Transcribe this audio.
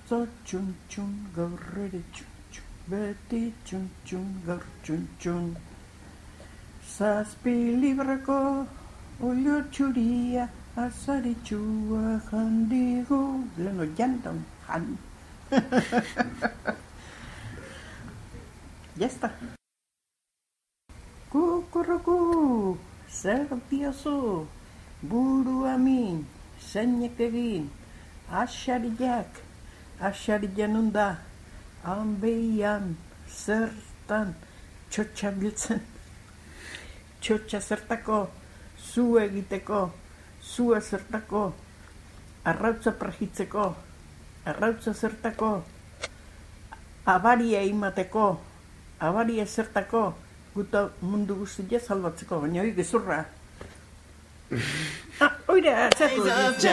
Atzo txun-txun, gaur ere txun-txun, beti txun-txun, gaur txun-txun. Zazpi librako olio txuria, azaritxua jandigu, leno jantan jan. Ya está. Kukuruku, zer diozu, burua min, zeinek egin, asariak, asaria non da, hanbeian, zertan, txotxa biltzen. Txotxa zertako, zu egiteko, zua zertako, arrautza prajitzeko, arrautza zertako, abaria imateko, abaria zertako, guta mundu guztia salbatzeko, baina hori gezurra. Oira, zatu.